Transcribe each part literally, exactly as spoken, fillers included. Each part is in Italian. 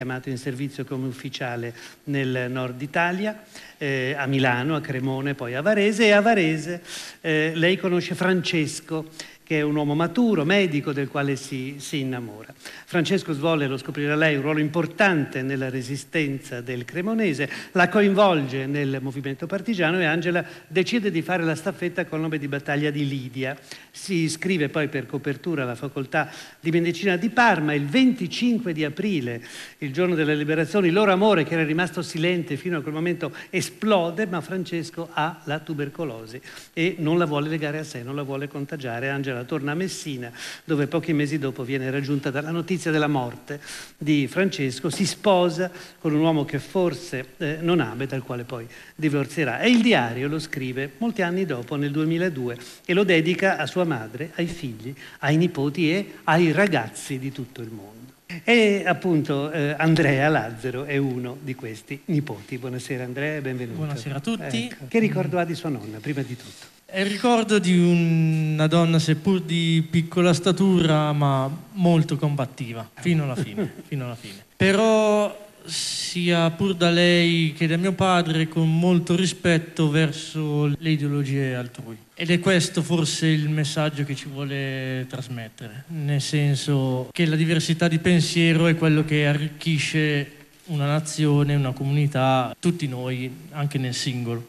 chiamato in servizio come ufficiale nel nord Italia, eh, a Milano, a Cremone, poi a Varese, e a Varese eh, lei conosce Francesco, che è un uomo maturo, medico, del quale si, si innamora. Francesco svolge, lo scoprirà lei, un ruolo importante nella resistenza del cremonese, la coinvolge nel movimento partigiano e Angela decide di fare la staffetta col nome di battaglia di Lidia. Si iscrive poi per copertura alla facoltà di medicina di Parma. Il venticinque di aprile, il giorno della liberazione, il loro amore, che era rimasto silente fino a quel momento, esplode, ma Francesco ha la tubercolosi e non la vuole legare a sé, non la vuole contagiare. Angela torna a Messina, dove pochi mesi dopo viene raggiunta dalla notizia della morte di Francesco. Si sposa con un uomo che forse eh, non ama e dal quale poi divorzierà. E il diario lo scrive molti anni dopo, nel duemiladue, e lo dedica a sua madre, ai figli, ai nipoti e ai ragazzi di tutto il mondo. E appunto eh, Andrea Lazzaro è uno di questi nipoti. Buonasera Andrea e benvenuto. Buonasera a tutti. Ecco. Che ricordo ha di sua nonna, prima di tutto? È il ricordo di una donna seppur di piccola statura, ma molto combattiva, fino alla fine, fino alla fine. Però sia pur da lei che da mio padre con molto rispetto verso le ideologie altrui. Ed è questo forse il messaggio che ci vuole trasmettere, nel senso che la diversità di pensiero è quello che arricchisce una nazione, una comunità, tutti noi, anche nel singolo.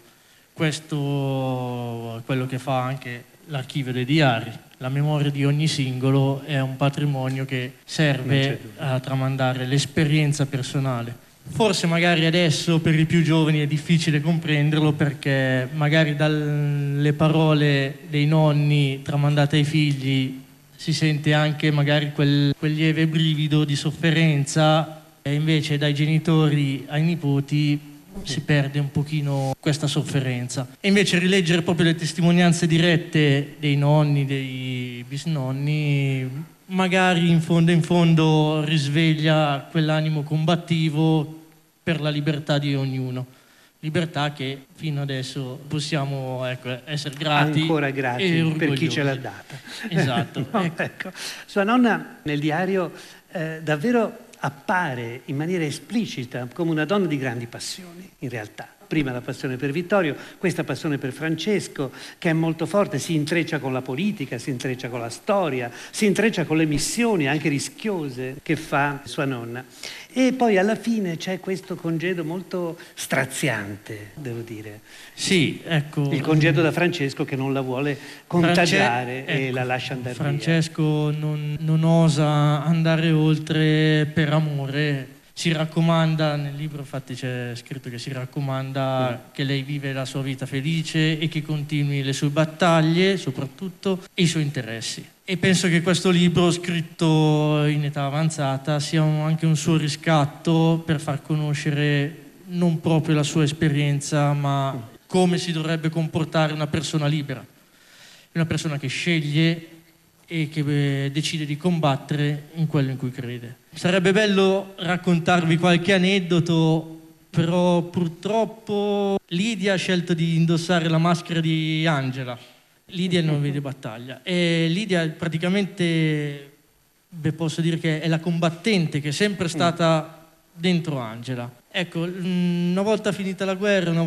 Questo è quello che fa anche l'archivio dei diari. La memoria di ogni singolo è un patrimonio che serve a tramandare l'esperienza personale. Forse magari adesso per i più giovani è difficile comprenderlo, perché magari dalle parole dei nonni tramandate ai figli si sente anche magari quel, quel lieve brivido di sofferenza, e invece dai genitori ai nipoti si perde un pochino questa sofferenza. E invece rileggere proprio le testimonianze dirette dei nonni, dei bisnonni, magari in fondo in fondo risveglia quell'animo combattivo per la libertà di ognuno. Libertà che fino adesso possiamo ecco, essere grati. Ancora grati per chi ce l'ha data. Esatto. No, ecco. ecco. Sua nonna nel diario eh, davvero appare in maniera esplicita come una donna di grandi passioni, in realtà. Prima la passione per Vittorio, questa passione per Francesco, che è molto forte, si intreccia con la politica, si intreccia con la storia, si intreccia con le missioni anche rischiose che fa sua nonna. E poi alla fine c'è questo congedo molto straziante, devo dire. Sì, ecco. Il congedo da Francesco che non la vuole contagiare France- e ecco, la lascia andare Francesco via. Non, non osa andare oltre per amore. Si raccomanda, nel libro infatti c'è scritto che si raccomanda mm. che lei vive la sua vita felice e che continui le sue battaglie, soprattutto, e i suoi interessi. E penso che questo libro, scritto in età avanzata, sia un, anche un suo riscatto per far conoscere non proprio la sua esperienza, ma mm. come si dovrebbe comportare una persona libera, una persona che sceglie e che decide di combattere in quello in cui crede. Sarebbe bello raccontarvi qualche aneddoto, però purtroppo Lidia ha scelto di indossare la maschera di Angela. Lidia è il nome di battaglia. E Lidia praticamente, beh, posso dire che è la combattente che è sempre stata dentro Angela. Ecco, una volta finita la guerra, una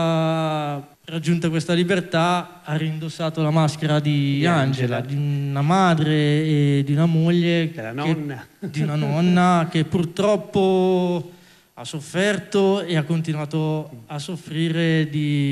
volta raggiunta questa libertà, ha rindossato la maschera di, di Angela, Angela, di una madre e di una moglie, della nonna. Che, di una nonna che purtroppo ha sofferto e ha continuato a soffrire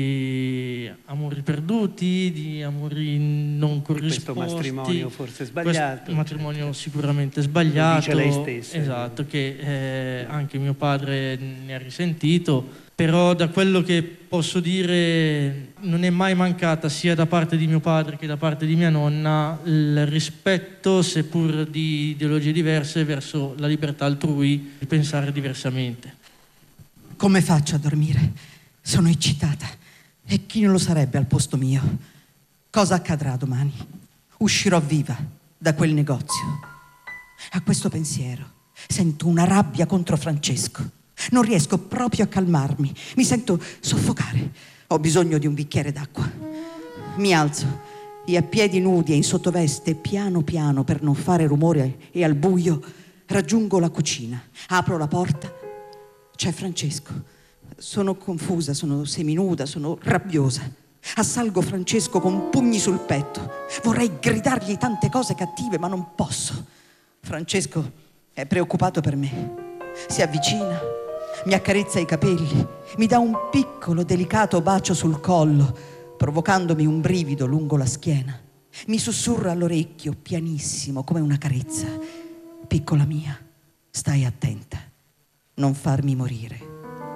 di amori perduti, di amori non corrisposti. Questo matrimonio forse sbagliato. Questo matrimonio sicuramente sbagliato. Lo dice lei stessa. Esatto, che eh, anche mio padre ne ha risentito. Però da quello che posso dire non è mai mancata sia da parte di mio padre che da parte di mia nonna il rispetto, seppur di ideologie diverse, verso la libertà altrui di pensare diversamente. Come faccio a dormire? Sono eccitata. E chi non lo sarebbe al posto mio? Cosa accadrà domani? Uscirò viva da quel negozio. A questo pensiero sento una rabbia contro Francesco. Non riesco proprio a calmarmi. Mi sento soffocare. Ho bisogno di un bicchiere d'acqua. Mi alzo e a piedi nudi e in sottoveste, piano piano, per non fare rumore e al buio, Raggiungo la cucina, apro la porta, c'è Francesco. Sono confusa, sono seminuda, sono rabbiosa. Assalgo Francesco con pugni sul petto. Vorrei gridargli tante cose cattive, ma non posso. Francesco è preoccupato per me. Si avvicina, mi accarezza i capelli, mi dà un piccolo, delicato bacio sul collo, provocandomi un brivido lungo la schiena. Mi sussurra all'orecchio, pianissimo, come una carezza: piccola mia, stai attenta, non farmi morire.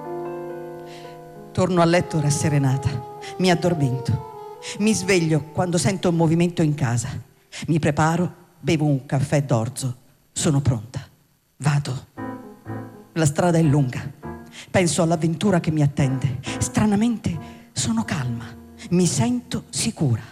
Torno a letto rasserenata, mi addormento. Mi sveglio quando sento un movimento in casa. Mi preparo, bevo un caffè d'orzo, sono pronta. Vado. La strada è lunga. Penso all'avventura che mi attende. Stranamente sono calma, mi sento sicura.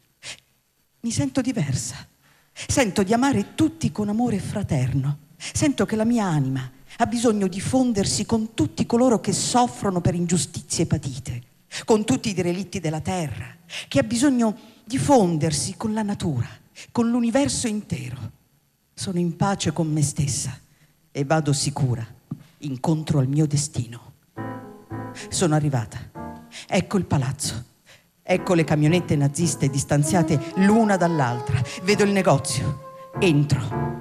Mi sento diversa. Sento di amare tutti con amore fraterno. Sento che la mia anima ha bisogno di fondersi con tutti coloro che soffrono per ingiustizie patite, con tutti i derelitti della terra, che ha bisogno di fondersi con la natura, con l'universo intero. Sono in pace con me stessa e vado sicura incontro al mio destino. Sono arrivata. Ecco il palazzo. Ecco le camionette naziste distanziate l'una dall'altra. Vedo il negozio. Entro.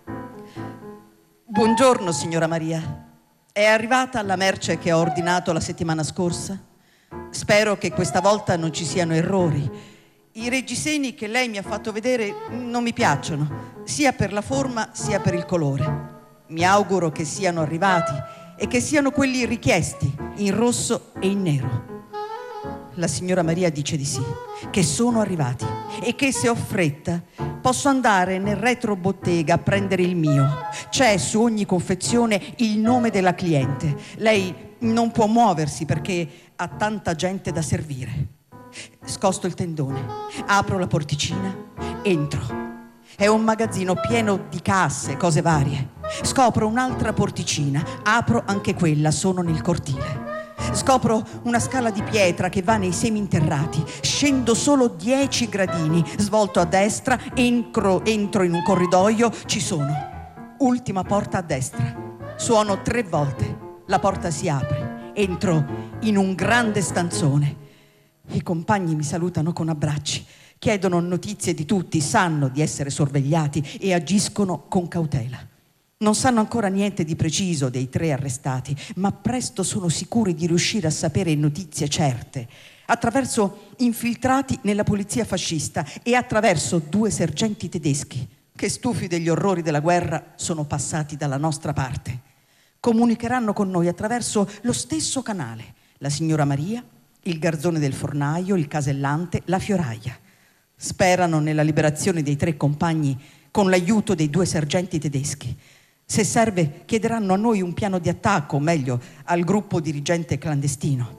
Buongiorno, signora Maria. È arrivata la merce che ho ordinato la settimana scorsa? Spero che questa volta non ci siano errori. I reggiseni che lei mi ha fatto vedere non mi piacciono, sia per la forma sia per il colore. Mi auguro che siano arrivati e che siano quelli richiesti, in rosso e in nero. La signora Maria dice di sì, che sono arrivati e che se ho fretta posso andare nel retrobottega a prendere il mio. C'è su ogni confezione il nome della cliente. Lei non può muoversi perché ha tanta gente da servire. Scosto il tendone, apro la porticina, entro. È un magazzino pieno di casse, cose varie. Scopro un'altra porticina, apro anche quella, sono nel cortile. Scopro una scala di pietra che va nei seminterrati. Scendo solo dieci gradini, svolto a destra, entro, entro in un corridoio, ci sono. Ultima porta a destra. Suono tre volte, la porta si apre. Entro in un grande stanzone. I compagni mi salutano con abbracci, chiedono notizie di tutti, sanno di essere sorvegliati e agiscono con cautela. Non sanno ancora niente di preciso dei tre arrestati, ma presto sono sicuri di riuscire a sapere notizie certe, attraverso infiltrati nella polizia fascista e attraverso due sergenti tedeschi che, stufi degli orrori della guerra, sono passati dalla nostra parte. Comunicheranno con noi attraverso lo stesso canale, la signora Maria, il garzone del fornaio, il casellante, la fioraia. Sperano nella liberazione dei tre compagni con l'aiuto dei due sergenti tedeschi. Se serve, chiederanno a noi un piano di attacco, o meglio, al gruppo dirigente clandestino.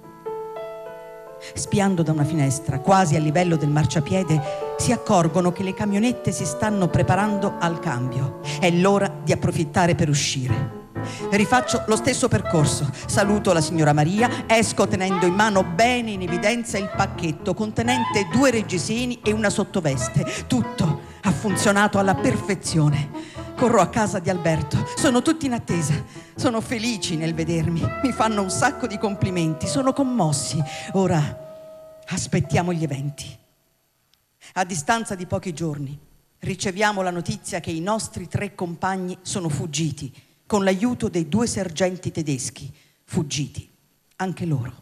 Spiando da una finestra, quasi a livello del marciapiede, si accorgono che le camionette si stanno preparando al cambio. È l'ora di approfittare per uscire. Rifaccio lo stesso percorso, saluto la signora Maria, esco tenendo in mano bene in evidenza il pacchetto contenente due reggiseni e una sottoveste. Tutto ha funzionato alla perfezione. Corro a casa di Alberto, sono tutti in attesa, sono felici nel vedermi, mi fanno un sacco di complimenti, sono commossi. Ora aspettiamo gli eventi. A distanza di pochi giorni riceviamo la notizia che i nostri tre compagni sono fuggiti con l'aiuto dei due sergenti tedeschi, fuggiti anche loro.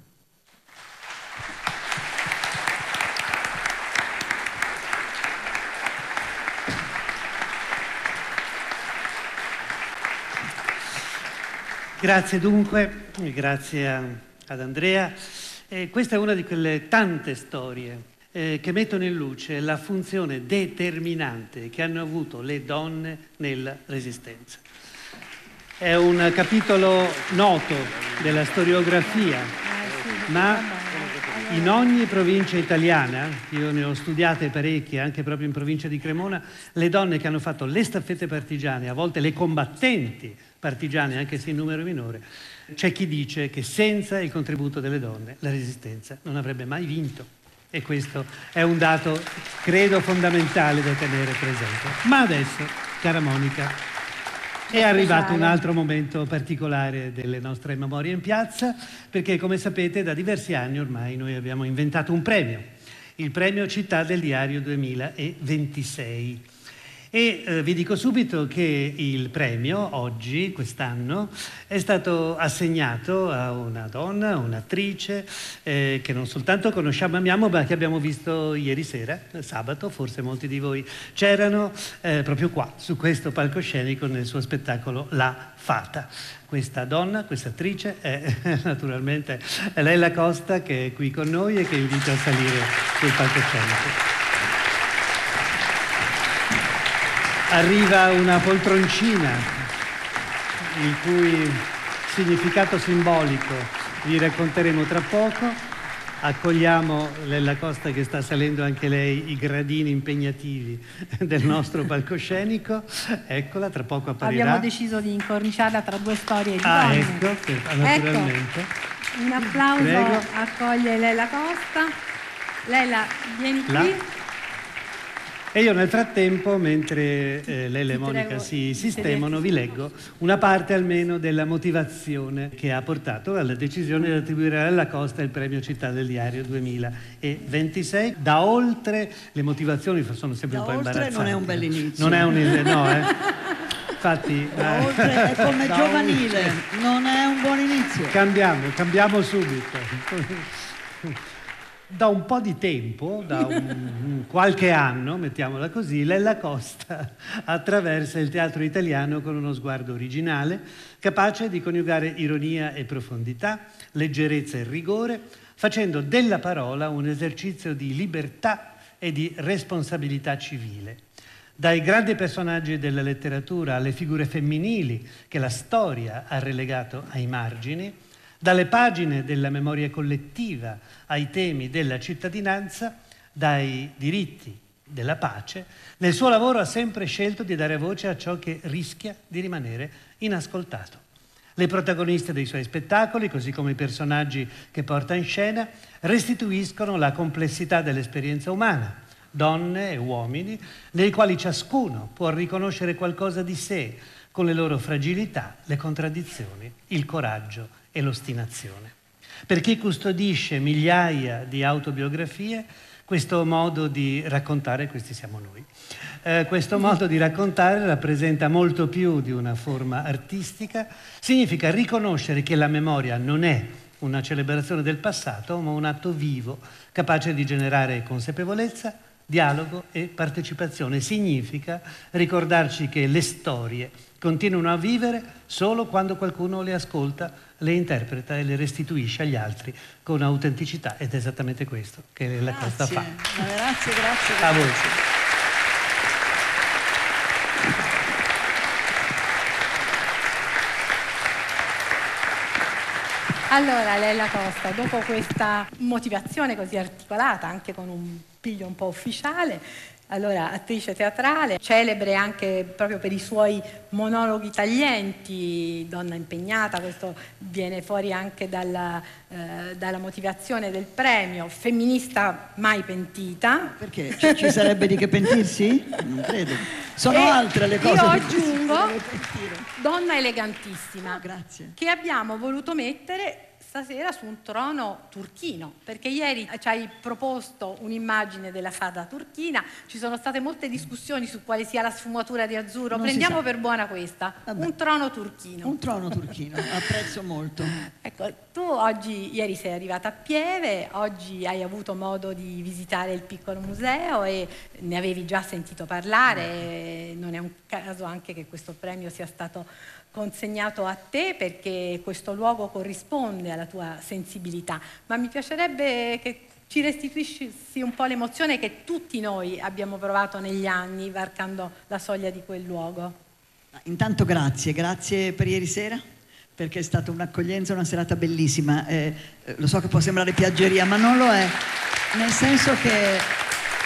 Grazie dunque, grazie a, ad Andrea. Eh, questa è una di quelle tante storie eh, che mettono in luce la funzione determinante che hanno avuto le donne nella Resistenza. È un capitolo noto della storiografia, ma in ogni provincia italiana, io ne ho studiate parecchie, anche proprio in provincia di Cremona, le donne che hanno fatto le staffette partigiane, a volte le combattenti partigiane, anche se in numero minore, c'è chi dice che senza il contributo delle donne la Resistenza non avrebbe mai vinto. E questo è un dato, credo, fondamentale da tenere presente. Ma adesso, cara Monica, È arrivato un altro momento particolare delle nostre memorie in piazza, perché come sapete da diversi anni ormai noi abbiamo inventato un premio, il premio Città del Diario duemilaventisei. E eh, vi dico subito che il premio oggi, quest'anno, è stato assegnato a una donna, un'attrice eh, che non soltanto conosciamo e amiamo, ma che abbiamo visto ieri sera, sabato, forse molti di voi c'erano, eh, proprio qua, su questo palcoscenico nel suo spettacolo La Fata. Questa donna, questa attrice è naturalmente Lella Costa, che è qui con noi e che invito a salire sul palcoscenico. Arriva una poltroncina, il cui significato simbolico vi racconteremo tra poco. Accogliamo Lella Costa, che sta salendo anche lei i gradini impegnativi del nostro palcoscenico. Eccola, tra poco apparirà. Abbiamo deciso di incorniciarla tra due storie di Ah, donne. ecco, che, naturalmente. Ecco, un applauso. Prego. Accoglie Lella Costa. Lella, vieni qui. La. E io nel frattempo, mentre eh, Lella e Monica si sistemano, vi leggo una parte almeno della motivazione che ha portato alla decisione di attribuire a Lella Costa il premio Città del Diario duemilaventisei. Da oltre, le motivazioni sono sempre da un po' imbarazzanti. Non è un bel inizio. Non è un no, eh. Infatti, da eh, oltre è come giovanile, oltre. Non è un buon inizio. Cambiamo, cambiamo subito. Da un po' di tempo, da un, qualche anno, mettiamola così, Lella Costa attraversa il teatro italiano con uno sguardo originale, capace di coniugare ironia e profondità, leggerezza e rigore, facendo della parola un esercizio di libertà e di responsabilità civile. Dai grandi personaggi della letteratura alle figure femminili che la storia ha relegato ai margini, dalle pagine della memoria collettiva ai temi della cittadinanza, dai diritti della pace, nel suo lavoro ha sempre scelto di dare voce a ciò che rischia di rimanere inascoltato. Le protagoniste dei suoi spettacoli, così come i personaggi che porta in scena, restituiscono la complessità dell'esperienza umana, donne e uomini, nei quali ciascuno può riconoscere qualcosa di sé, con le loro fragilità, le contraddizioni, il coraggio e l'ostinazione. Per chi custodisce migliaia di autobiografie, questo modo di raccontare, questi siamo noi, eh, questo modo di raccontare rappresenta molto più di una forma artistica, significa riconoscere che la memoria non è una celebrazione del passato, ma un atto vivo, capace di generare consapevolezza, dialogo e partecipazione. Significa ricordarci che le storie continuano a vivere solo quando qualcuno le ascolta, le interpreta e le restituisce agli altri con autenticità, ed è esattamente questo che Lella Costa fa. Grazie, grazie, grazie. A voi. Allora, Lella Costa, dopo questa motivazione così articolata, anche con un piglio un po' ufficiale, allora attrice teatrale, celebre anche proprio per i suoi monologhi taglienti, donna impegnata, questo viene fuori anche dalla, eh, dalla motivazione del premio, femminista mai pentita. Perché? Ci, ci sarebbe di che pentirsi? Non credo. Sono e altre le cose. Io aggiungo donna elegantissima, oh, grazie. Che abbiamo voluto mettere stasera su un trono turchino, perché ieri ci hai proposto un'immagine della fata turchina, ci sono state molte discussioni su quale sia la sfumatura di azzurro, non prendiamo per buona questa. Vabbè. Un trono turchino. Un trono turchino, apprezzo molto. Ecco, tu oggi, ieri sei arrivata a Pieve, oggi hai avuto modo di visitare il piccolo museo e ne avevi già sentito parlare, e non è un caso anche che questo premio sia stato consegnato a te, perché questo luogo corrisponde alla tua sensibilità, ma mi piacerebbe che ci restituissi un po' l'emozione che tutti noi abbiamo provato negli anni varcando la soglia di quel luogo. Intanto grazie, grazie per ieri sera, perché è stata un'accoglienza, una serata bellissima. Eh, lo so che può sembrare piaggeria, ma non lo è, nel senso che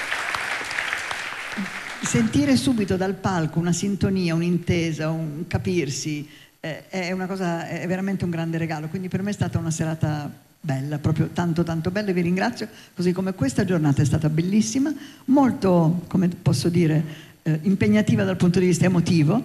sentire subito dal palco una sintonia, un'intesa, un capirsi, eh, è una cosa, è veramente un grande regalo. Quindi per me è stata una serata bella, proprio tanto tanto bella, e vi ringrazio, così come questa giornata è stata bellissima, molto, come posso dire, eh, impegnativa dal punto di vista emotivo,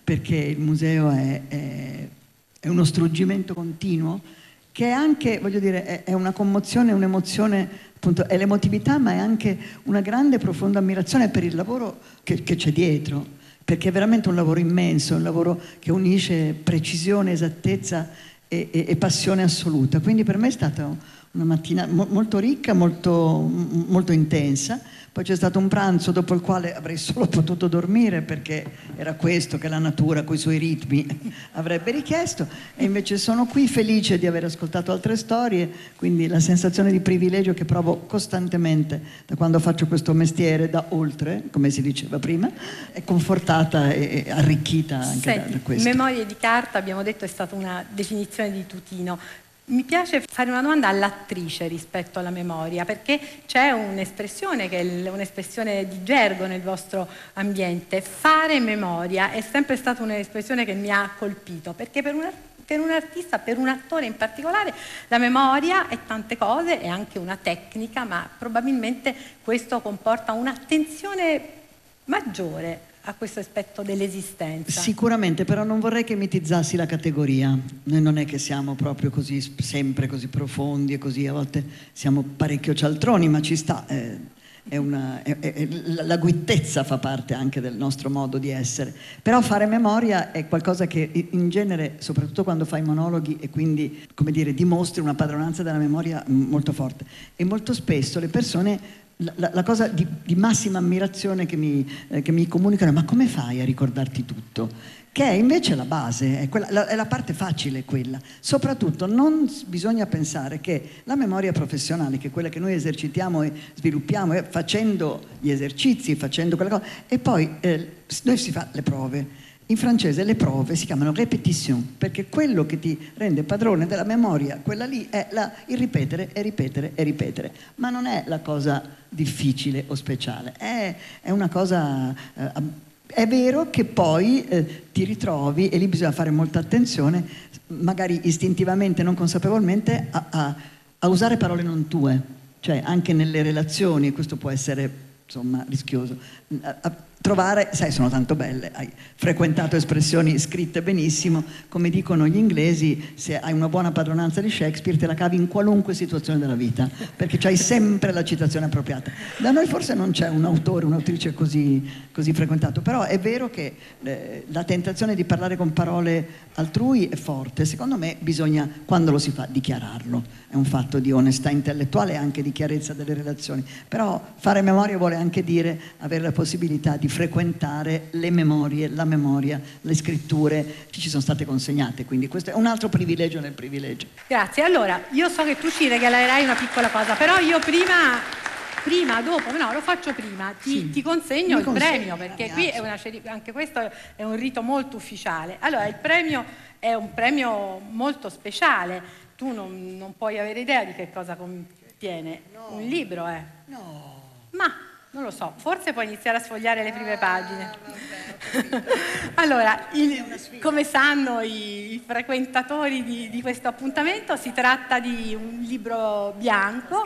perché il museo è, è, è uno struggimento continuo, che è anche, voglio dire, è, è una commozione, un'emozione, appunto, è l'emotività, ma è anche una grande, profonda ammirazione per il lavoro che, che c'è dietro, perché è veramente un lavoro immenso, un lavoro che unisce precisione, esattezza e, e, e passione assoluta. Quindi per me è stata una mattina mo- molto ricca, molto, m- molto intensa. Poi c'è stato un pranzo dopo il quale avrei solo potuto dormire, perché era questo che la natura coi suoi ritmi avrebbe richiesto, e invece sono qui felice di aver ascoltato altre storie, quindi la sensazione di privilegio che provo costantemente da quando faccio questo mestiere da oltre, come si diceva prima, è confortata e e arricchita anche Senti, da, da questo. Memorie di carta, abbiamo detto, è stata una definizione di Tutino. Mi piace fare una domanda all'attrice rispetto alla memoria, perché c'è un'espressione che è un'espressione di gergo nel vostro ambiente. Fare memoria è sempre stata un'espressione che mi ha colpito, perché per un, per un artista, per un attore in particolare, la memoria è tante cose, è anche una tecnica, ma probabilmente questo comporta un'attenzione maggiore a questo aspetto dell'esistenza. Sicuramente, però non vorrei che mitizzassi la categoria. Noi non è che siamo proprio così, sempre così profondi e così, a volte siamo parecchio cialtroni, ma ci sta. Eh, è una, è, è, la guittezza fa parte anche del nostro modo di essere. Però fare memoria è qualcosa che in genere, soprattutto quando fai monologhi e quindi, come dire, dimostri una padronanza della memoria molto forte. E molto spesso le persone... La, la, la cosa di, di massima ammirazione che mi, eh, che mi comunicano è: ma come fai a ricordarti tutto? Che è invece la base, è, quella, la, è la parte facile quella. Soprattutto non bisogna pensare che la memoria professionale, che è quella che noi esercitiamo e sviluppiamo eh, facendo gli esercizi, facendo quella cosa, e poi eh, noi si fa le prove. In francese le prove si chiamano répétition, perché quello che ti rende padrone della memoria, quella lì, è la, il ripetere e ripetere e ripetere. Ma non è la cosa difficile o speciale, è, è una cosa... Eh, è vero che poi eh, ti ritrovi, e lì bisogna fare molta attenzione, magari istintivamente, non consapevolmente, a, a, a usare parole non tue, cioè anche nelle relazioni, e questo può essere, insomma, rischioso. A, a, Trovare, sai, sono tanto belle, hai frequentato espressioni scritte benissimo, come dicono gli inglesi: se hai una buona padronanza di Shakespeare te la cavi in qualunque situazione della vita, perché c'hai sempre la citazione appropriata. Da noi forse non c'è un autore, un'autrice così, così frequentato, però è vero che eh, la tentazione di parlare con parole altrui è forte. Secondo me bisogna, quando lo si fa, dichiararlo. È un fatto di onestà intellettuale e anche di chiarezza delle relazioni. Però fare memoria vuole anche dire avere la possibilità di frequentare le memorie, la memoria, le scritture che ci sono state consegnate, quindi questo è un altro privilegio nel privilegio. Grazie. Allora, io so che tu ci regalerai una piccola cosa, però io prima, prima dopo, no, lo faccio prima, ti, Sì. ti consegno Mi il consegni, premio, perché mi qui alzo. è una ceri- anche questo è un rito molto ufficiale. Allora, il premio è un premio molto speciale, tu non, non puoi avere idea di che cosa contiene. No. Un libro, eh. No. Ma non lo so, forse puoi iniziare a sfogliare le prime pagine. Ah, vabbè, ho capito. Allora, il- come sanno i, i frequentatori di, di questo appuntamento, si tratta di un libro bianco.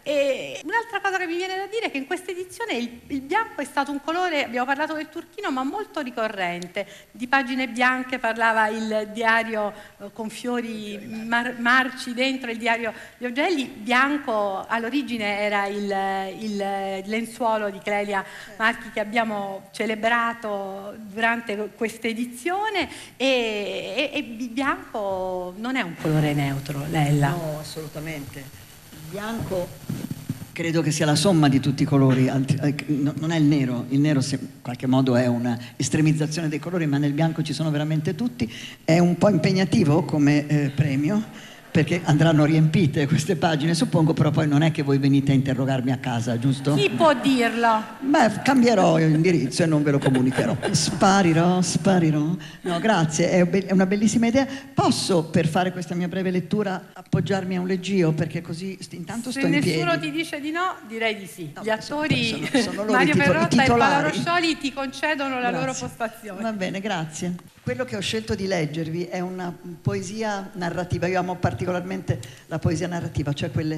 E un'altra cosa che mi viene da dire è che in questa edizione il, il bianco è stato un colore, abbiamo parlato del turchino, ma molto ricorrente. Di pagine bianche parlava il diario eh, con fiori mar- marci dentro, il diario di Augelli. Bianco all'origine era il, il lenzuolo di Clelia Marchi che abbiamo celebrato durante questa edizione, e, e, e il bianco non è un colore neutro, Lella. No, assolutamente. Il bianco credo che sia la somma di tutti i colori, altri- eh, no- non è il nero, il nero se- in qualche modo è una estremizzazione dei colori, ma nel bianco ci sono veramente tutti. È un po' impegnativo come eh, premio, perché andranno riempite queste pagine, suppongo, però poi non è che voi venite a interrogarmi a casa, giusto? Chi può dirlo? Beh, cambierò l'indirizzo e non ve lo comunicherò. Sparirò, sparirò. No, grazie, è be- è una bellissima idea. Posso, per fare questa mia breve lettura, appoggiarmi a un leggio? Perché così st- intanto Se sto in piedi. nessuno ti dice di no, direi di sì. No, Gli ma sono- attori sono- sono loro i Mario tito- i Perrotta e Paola titolari. Roscioli ti concedono la loro Grazie. postazione. Va bene, grazie. Quello che ho scelto di leggervi è una poesia narrativa. Io amo particolarmente la poesia narrativa, cioè quelle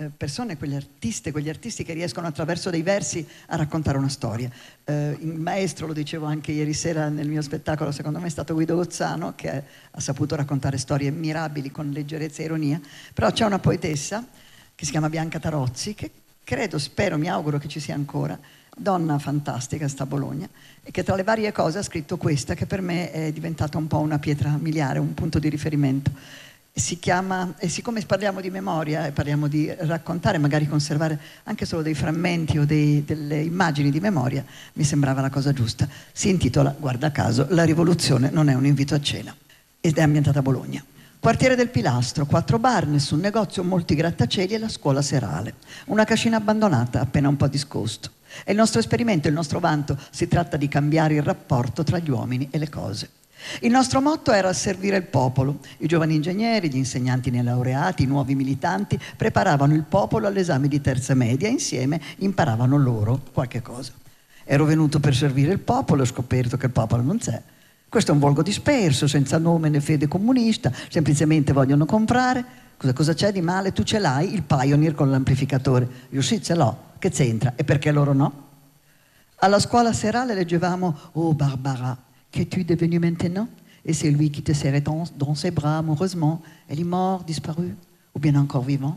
eh, persone, quegli artisti, quegli artisti che riescono attraverso dei versi a raccontare una storia. Eh, il maestro, lo dicevo anche ieri sera nel mio spettacolo, secondo me è stato Guido Gozzano, che ha saputo raccontare storie mirabili con leggerezza e ironia, però c'è una poetessa che si chiama Bianca Tarozzi, che credo, spero, mi auguro che ci sia ancora, donna fantastica, sta a Bologna, e che tra le varie cose ha scritto questa, che per me è diventata un po' una pietra miliare, un punto di riferimento. E si chiama, e siccome parliamo di memoria e parliamo di raccontare, magari conservare anche solo dei frammenti o dei, delle immagini di memoria, mi sembrava la cosa giusta. Si intitola, guarda caso, La rivoluzione non è un invito a cena, ed è ambientata a Bologna. Quartiere del Pilastro, quattro bar, nessun negozio, molti grattacieli e la scuola serale. Una cascina abbandonata, appena un po' discosto. È il nostro esperimento, il nostro vanto. Si tratta di cambiare il rapporto tra gli uomini e le cose. Il nostro motto era servire il popolo. I giovani ingegneri, gli insegnanti neolaureati, i nuovi militanti preparavano il popolo all'esame di terza media e insieme imparavano loro qualche cosa. Ero venuto per servire il popolo e ho scoperto che il popolo non c'è. Questo è un volgo disperso, senza nome né fede comunista, semplicemente vogliono comprare. Cosa, cosa c'è di male? Tu ce l'hai, il Pioneer con l'amplificatore. Io sì, ce l'ho. Che c'entra? E perché loro no? Alla scuola serale leggevamo «Oh Barbara, qu'es-tu devenue maintenant? Et c'est lui qui te serrait dans, dans ses bras amoureusement. Elle est morte, disparue, ou bien encore vivant?»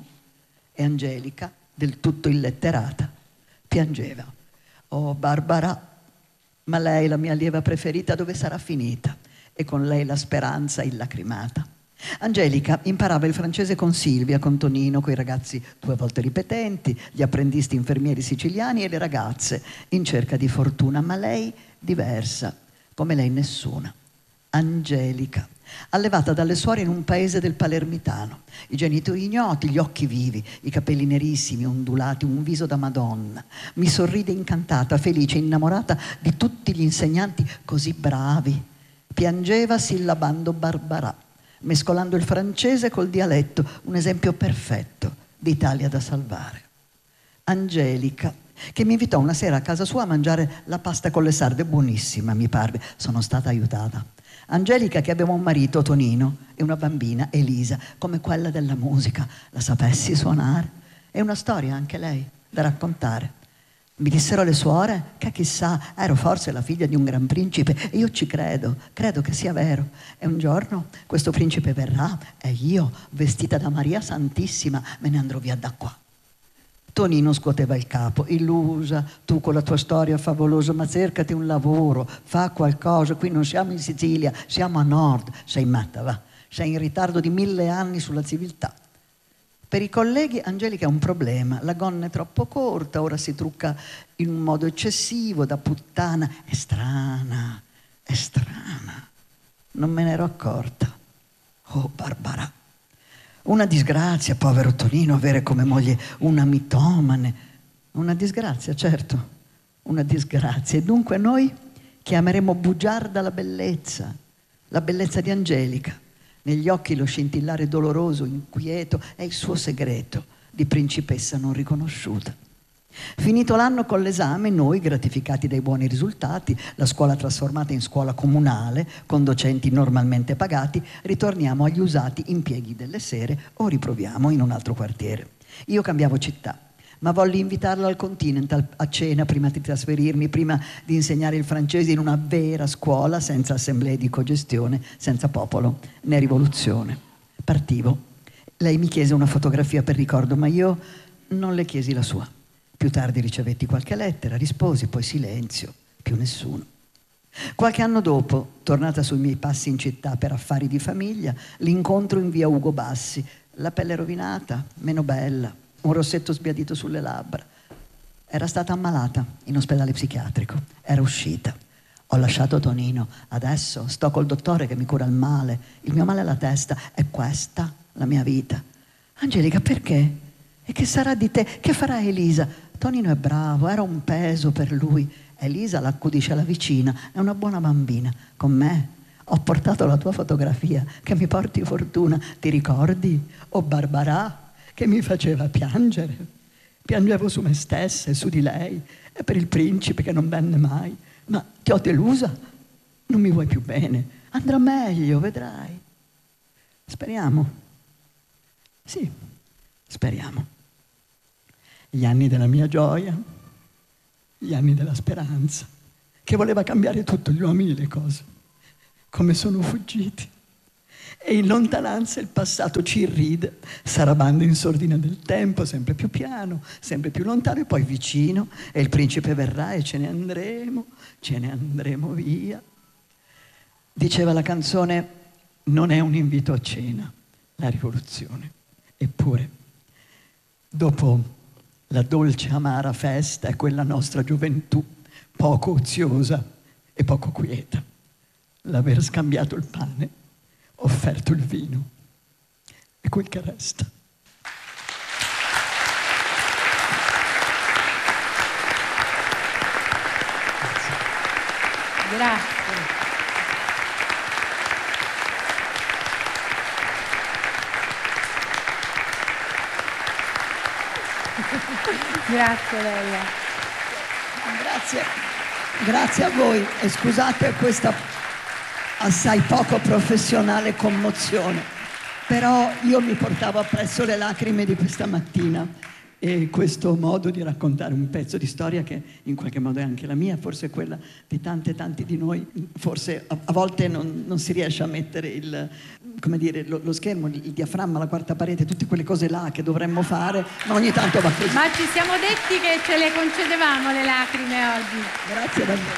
E Angelica, del tutto illetterata, piangeva. «Oh Barbara, ma lei, la mia allieva preferita, dove sarà finita?» E con lei la speranza illacrimata. Angelica imparava il francese con Silvia, con Tonino, coi ragazzi due volte ripetenti, gli apprendisti infermieri siciliani e le ragazze in cerca di fortuna, ma lei diversa, come lei nessuna. Angelica, allevata dalle suore in un paese del palermitano, i genitori ignoti, gli occhi vivi, i capelli nerissimi, ondulati, un viso da Madonna. Mi sorride incantata, felice, innamorata di tutti gli insegnanti così bravi. Piangeva sillabando Barbarà, mescolando il francese col dialetto, un esempio perfetto d'Italia da salvare. Angelica, che mi invitò una sera a casa sua a mangiare la pasta con le sarde, buonissima mi parve, sono stata aiutata. Angelica che aveva un marito, Tonino, e una bambina, Elisa, come quella della musica, la sapessi suonare. E una storia anche lei, da raccontare. Mi dissero le suore che chissà, ero forse la figlia di un gran principe e io ci credo, credo che sia vero. E un giorno questo principe verrà e io, vestita da Maria Santissima, me ne andrò via da qua. Tonino scuoteva il capo, illusa, tu con la tua storia favolosa, ma cercati un lavoro, fa qualcosa, qui non siamo in Sicilia, siamo a nord. Sei matta, va, sei in ritardo di mille anni sulla civiltà. Per i colleghi Angelica è un problema, la gonna è troppo corta, ora si trucca in un modo eccessivo, da puttana, è strana, è strana, non me ne ero accorta. Oh Barbara, una disgrazia, povero Tonino, avere come moglie una mitomane, una disgrazia, certo, una disgrazia. E dunque noi chiameremo bugiarda la bellezza, la bellezza di Angelica. Negli occhi lo scintillare doloroso, inquieto, è il suo segreto di principessa non riconosciuta. Finito l'anno con l'esame, noi, gratificati dai buoni risultati, la scuola trasformata in scuola comunale, con docenti normalmente pagati, ritorniamo agli usati impieghi delle sere o riproviamo in un altro quartiere. Io cambiavo città, ma volli invitarla al Continental a cena prima di trasferirmi, prima di insegnare il francese in una vera scuola, senza assemblee di cogestione, senza popolo né rivoluzione. Partivo. Lei mi chiese una fotografia per ricordo, ma io non le chiesi la sua. Più tardi ricevetti qualche lettera, risposi, poi silenzio, più nessuno. Qualche anno dopo, tornata sui miei passi in città per affari di famiglia, l'incontro in via Ugo Bassi, la pelle rovinata, meno bella, un rossetto sbiadito sulle labbra. Era stata ammalata in ospedale psichiatrico, era uscita. Ho lasciato Tonino, adesso sto col dottore che mi cura il male, il mio male alla testa, è questa la mia vita. Angelica, perché? E che sarà di te? Che farà Elisa? Tonino è bravo, era un peso per lui. Elisa l'accudisce alla vicina, è una buona bambina. Con me ho portato la tua fotografia, che mi porti fortuna. Ti ricordi? O Barbarà, che mi faceva piangere. Piangevo su me stessa e su di lei e per il principe che non venne mai. Ma ti ho delusa? Non mi vuoi più bene? Andrà meglio, vedrai. Speriamo. Sì, speriamo. gli anni della mia gioia, gli anni della speranza, che voleva cambiare tutto, gli uomini e le cose, come sono fuggiti. E in lontananza il passato ci irride, sarabanda in sordina del tempo, sempre più piano, sempre più lontano e poi vicino, e il principe verrà e ce ne andremo, ce ne andremo via. Diceva la canzone, non è un invito a cena, la rivoluzione. Eppure, dopo la dolce amara festa e quella nostra gioventù, poco oziosa e poco quieta, l'aver scambiato il pane, offerto il vino e quel che resta. Grazie. Grazie Lella. Grazie, grazie a voi e scusate questa assai poco professionale commozione, però io mi portavo appresso le lacrime di questa mattina e questo modo di raccontare un pezzo di storia che in qualche modo è anche la mia, forse quella di tante tanti di noi, forse a, a volte non, non si riesce a mettere il, come dire, lo, lo schermo, il, il diaframma, la quarta parete, tutte quelle cose là che dovremmo fare, ma ogni tanto va così. Ma ci siamo detti che ce le concedevamo le lacrime oggi. Grazie davvero.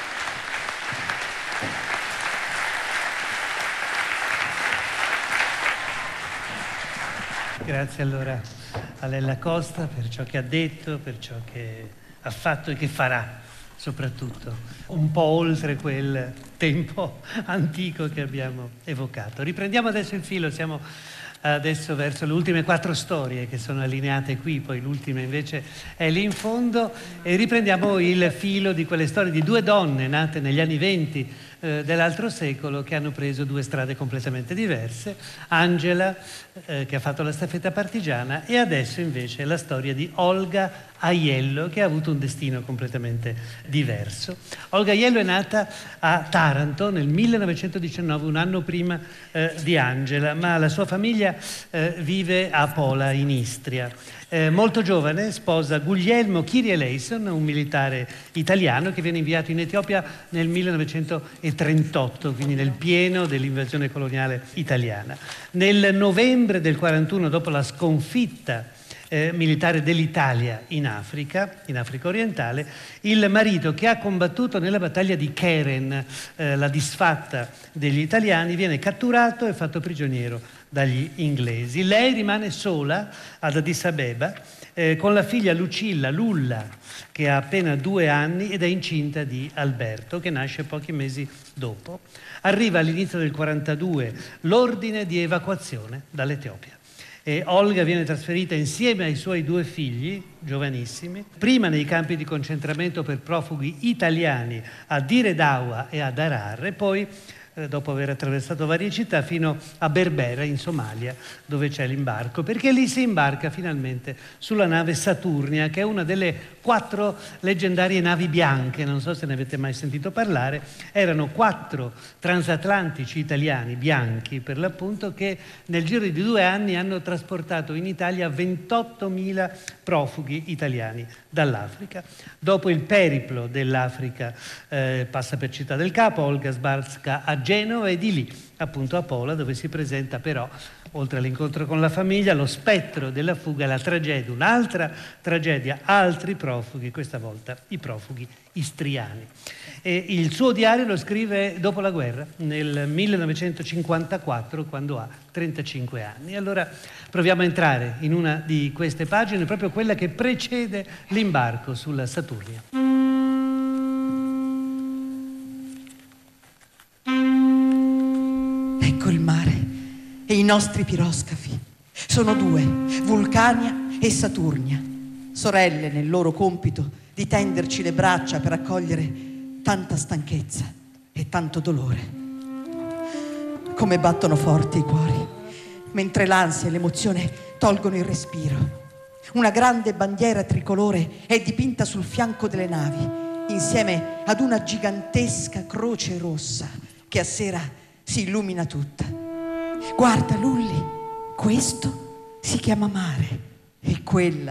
Grazie allora a Lella Costa per ciò che ha detto, per ciò che ha fatto e che farà, soprattutto, un po' oltre quel tempo antico che abbiamo evocato. Riprendiamo adesso il filo, siamo adesso verso le ultime quattro storie che sono allineate qui, poi l'ultima invece è lì in fondo, e riprendiamo il filo di quelle storie di due donne nate negli anni venti eh, dell'altro secolo che hanno preso due strade completamente diverse. Angela eh, che ha fatto la staffetta partigiana, e adesso invece la storia di Olga Aiello, che ha avuto un destino completamente diverso. Olga Aiello è nata a Taranto nel millenovecentodiciannove, un anno prima eh, di Angela, ma la sua famiglia eh, vive a Pola in Istria. Eh, molto giovane sposa Guglielmo Kyrieleison, un militare italiano che viene inviato in Etiopia nel millenovecentotrentotto, quindi nel pieno dell'invasione coloniale italiana. Nel novembre del quarantuno, dopo la sconfitta Eh, militare dell'Italia in Africa, in Africa orientale, il marito, che ha combattuto nella battaglia di Keren, eh, la disfatta degli italiani, viene catturato e fatto prigioniero dagli inglesi. Lei rimane sola ad Addis Abeba eh, con la figlia Lucilla, Lulla, che ha appena due anni ed è incinta di Alberto, che nasce pochi mesi dopo. Arriva all'inizio del quarantadue l'ordine di evacuazione dall'Etiopia. E Olga viene trasferita insieme ai suoi due figli, giovanissimi, prima nei campi di concentramento per profughi italiani a Dire Dawa e ad Harar, e poi, eh, dopo aver attraversato varie città, fino a Berbera, in Somalia, dove c'è l'imbarco, perché lì si imbarca finalmente sulla nave Saturnia, che è una delle quattro leggendarie navi bianche, non so se ne avete mai sentito parlare. Erano quattro transatlantici italiani, bianchi per l'appunto, che nel giro di due anni hanno trasportato in Italia ventottomila profughi italiani dall'Africa. Dopo il periplo dell'Africa eh, passa per Città del Capo, Olga sbarca a Genova e di lì appunto a Pola, dove si presenta però, oltre all'incontro con la famiglia, lo spettro della fuga, la tragedia, un'altra tragedia, altri profughi, questa volta i profughi istriani. E il suo diario lo scrive dopo la guerra, nel millenovecentocinquantaquattro, quando ha trentacinque anni. Allora proviamo a entrare in una di queste pagine, proprio quella che precede l'imbarco sulla Saturnia. Ecco il mare e i nostri piroscafi. Sono due, Vulcania e Saturnia, sorelle nel loro compito di tenderci le braccia per accogliere tanta stanchezza e tanto dolore. Come battono forti i cuori, mentre l'ansia e l'emozione tolgono il respiro. Una grande bandiera tricolore è dipinta sul fianco delle navi, insieme ad una gigantesca croce rossa che a sera si illumina tutta. Guarda, Lulli, questo si chiama mare e quella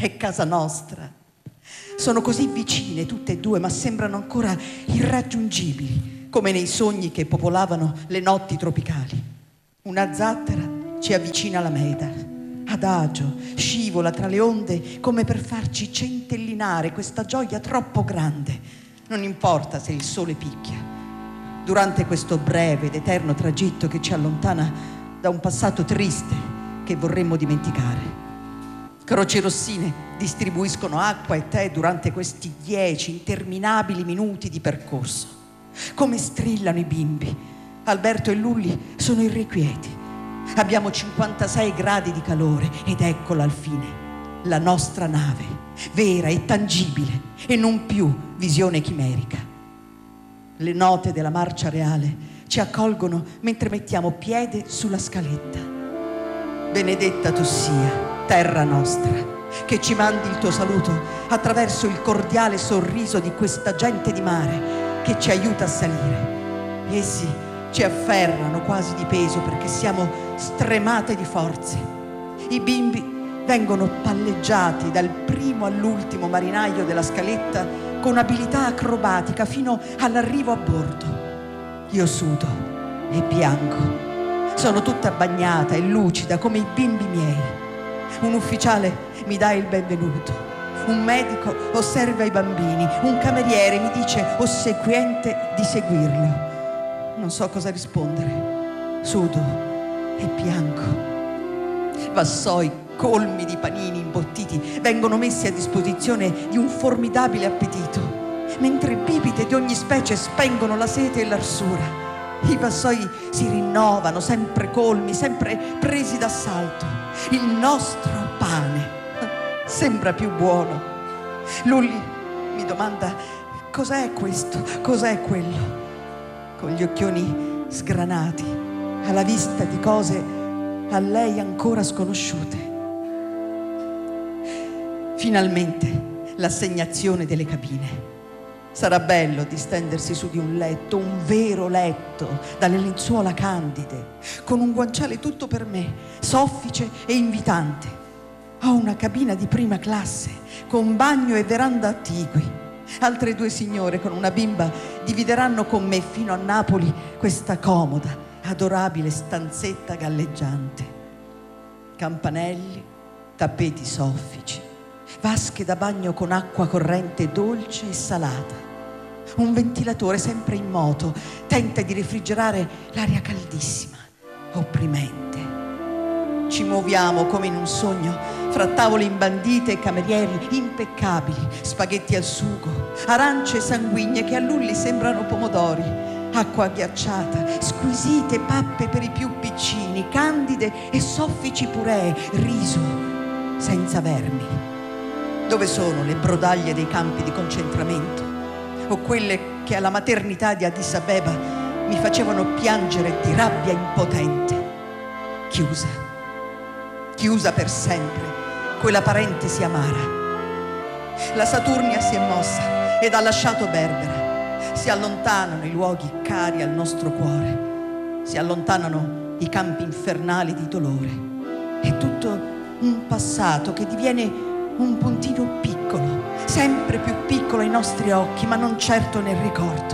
è casa nostra. Sono così vicine tutte e due, ma sembrano ancora irraggiungibili, come nei sogni che popolavano le notti tropicali. Una zattera ci avvicina alla meta, adagio, scivola tra le onde come per farci centellinare questa gioia troppo grande. Non importa se il sole picchia. Durante questo breve ed eterno tragitto che ci allontana da un passato triste che vorremmo dimenticare. Croci rossine distribuiscono acqua e tè durante questi dieci interminabili minuti di percorso. Come strillano i bimbi. Alberto e Lulli sono irrequieti. Abbiamo cinquantasei gradi di calore ed eccola al fine, la nostra nave, vera e tangibile e non più visione chimerica. Le note della marcia reale ci accolgono mentre mettiamo piede sulla scaletta. Benedetta tu sia, terra nostra, che ci mandi il tuo saluto attraverso il cordiale sorriso di questa gente di mare che ci aiuta a salire. Essi ci afferrano quasi di peso perché siamo stremate di forze. I bimbi vengono palleggiati dal primo all'ultimo marinaio della scaletta con abilità acrobatica fino all'arrivo a bordo. Io sudo e piango. Sono tutta bagnata e lucida come i bimbi miei. Un ufficiale mi dà il benvenuto, un medico osserva i bambini, un cameriere mi dice ossequiente di seguirlo. Non so cosa rispondere, sudo e piango. Vassoi colmi di panini imbottiti vengono messi a disposizione di un formidabile appetito, mentre bibite di ogni specie spengono la sete e l'arsura. I vassoi si rinnovano, sempre colmi, sempre presi d'assalto. Il nostro pane sembra più buono. Lulli mi domanda cos'è questo, cos'è quello. Con gli occhioni sgranati, alla vista di cose a lei ancora sconosciute. Finalmente l'assegnazione delle cabine. Sarà bello distendersi su di un letto, un vero letto, dalle lenzuola candide, con un guanciale tutto per me, soffice e invitante. Ho una cabina di prima classe, con bagno e veranda attigui. Altre due signore con una bimba divideranno con me fino a Napoli questa comoda, adorabile stanzetta galleggiante. Campanelli, tappeti soffici, vasche da bagno con acqua corrente dolce e salata. Un ventilatore sempre in moto tenta di refrigerare l'aria caldissima, opprimente. Ci muoviamo come in un sogno fra tavole imbandite e camerieri impeccabili, spaghetti al sugo, arance sanguigne che a Lulli sembrano pomodori, acqua ghiacciata, squisite pappe per i più piccini, candide e soffici puree, riso senza vermi. Dove sono le brodaglie dei campi di concentramento? O quelle che alla maternità di Addis Abeba mi facevano piangere di rabbia impotente? Chiusa, chiusa per sempre, quella parentesi amara. La Saturnia si è mossa ed ha lasciato Berbera. Si allontanano i luoghi cari al nostro cuore, si allontanano i campi infernali di dolore. È tutto un passato che diviene un puntino piccolo, sempre più piccolo ai nostri occhi, ma non certo nel ricordo.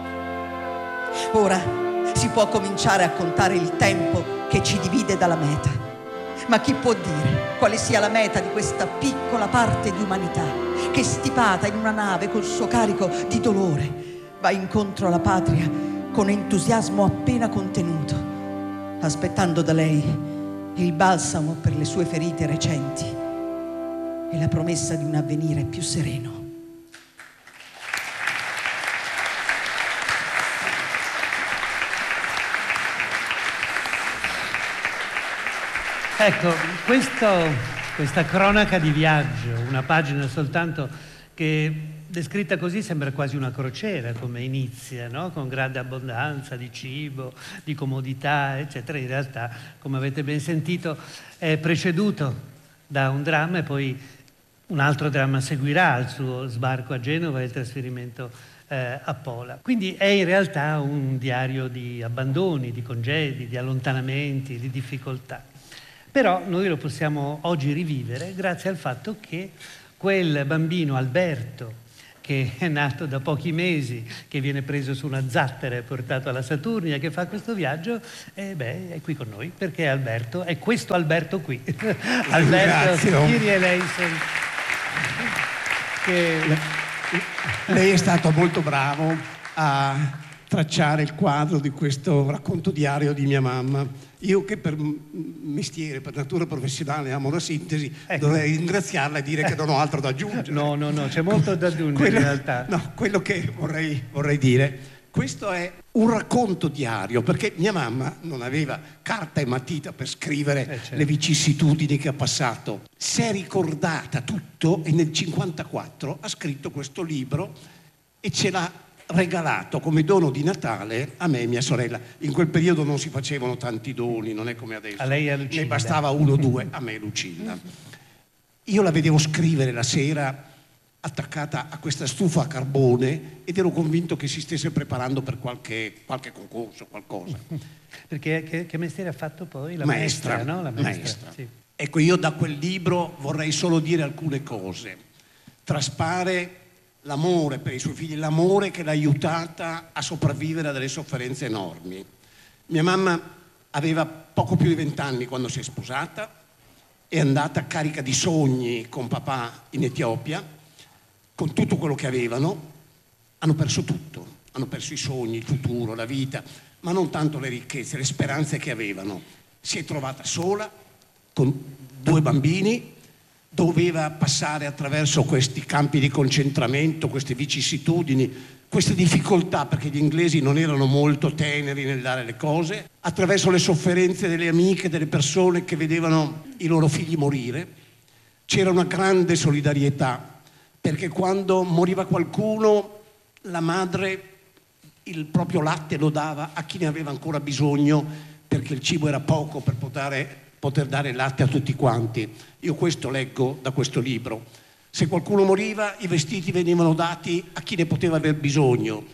Ora si può cominciare a contare il tempo che ci divide dalla meta. Ma chi può dire quale sia la meta di questa piccola parte di umanità che, stipata in una nave col suo carico di dolore, va incontro alla patria con entusiasmo appena contenuto, aspettando da lei il balsamo per le sue ferite recenti e la promessa di un avvenire più sereno. Ecco, questo, questa cronaca di viaggio, una pagina soltanto che descritta così sembra quasi una crociera come inizia, no? Con grande abbondanza di cibo, di comodità, eccetera. In realtà, come avete ben sentito, è preceduto da un dramma e poi un altro dramma seguirà al suo sbarco a Genova e il trasferimento eh, a Pola. Quindi è in realtà un diario di abbandoni, di congedi, di allontanamenti, di difficoltà. Però noi lo possiamo oggi rivivere grazie al fatto che quel bambino Alberto, che è nato da pochi mesi, che viene preso su una zattera e portato alla Saturnia, che fa questo viaggio, eh beh, è qui con noi, perché Alberto, è questo Alberto qui. Alberto Kyrie eleison. Che... Lei è stato molto bravo a tracciare il quadro di questo racconto diario di mia mamma. Io che per mestiere, per natura professionale amo la sintesi, ecco, dovrei ringraziarla e dire che non ho altro da aggiungere. No, no, no, c'è molto da aggiungere quello, in realtà. No, quello che vorrei, vorrei dire, questo è un racconto diario, perché mia mamma non aveva carta e matita per scrivere eh, certo. le vicissitudini che ha passato. Si è ricordata tutto e nel cinquantaquattro ha scritto questo libro e ce l'ha regalato come dono di Natale a me e mia sorella. In quel periodo non si facevano tanti doni, non è come adesso. A lei e a Lucilla. Ne bastava uno o due, a me e Lucilla. Io la vedevo scrivere la sera attaccata a questa stufa a carbone ed ero convinto che si stesse preparando per qualche, qualche concorso, qualcosa. Perché che, che mestiere ha fatto poi? La maestra, maestra, no? La maestra. maestra. Sì. Ecco, io da quel libro vorrei solo dire alcune cose. Traspare l'amore per i suoi figli, l'amore che l'ha aiutata a sopravvivere a delle sofferenze enormi. Mia mamma aveva poco più di vent'anni quando si è sposata, è andata carica di sogni con papà in Etiopia, con tutto quello che avevano, hanno perso tutto, hanno perso i sogni, il futuro, la vita, ma non tanto le ricchezze, le speranze che avevano. Si è trovata sola, con due bambini, doveva passare attraverso questi campi di concentramento, queste vicissitudini, queste difficoltà, perché gli inglesi non erano molto teneri nel dare le cose, attraverso le sofferenze delle amiche, delle persone che vedevano i loro figli morire. C'era una grande solidarietà, perché quando moriva qualcuno, la madre il proprio latte lo dava a chi ne aveva ancora bisogno, perché il cibo era poco per poter poter dare latte a tutti quanti. Io questo leggo da questo libro. Se qualcuno moriva, i vestiti venivano dati a chi ne poteva aver bisogno.